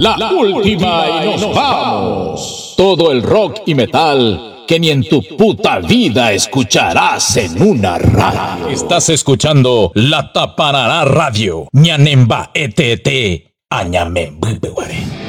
la última y nos vamos. Todo el rock y metal que ni en tu puta vida escucharás en una radio. Estás escuchando La Taparara Radio. Ñanemba etete. Añame,